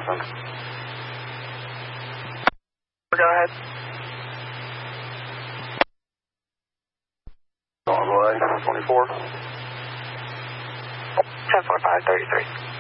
Wilson. Go ahead. On the way, 24. 10-4-5-33.